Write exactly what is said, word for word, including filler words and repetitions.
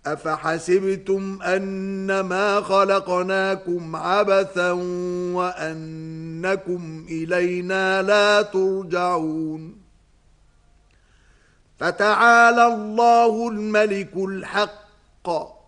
أفحسبتم أنما خلقناكم عبثا وأنكم إلينا لا ترجعون فتعالى الله الملك الحق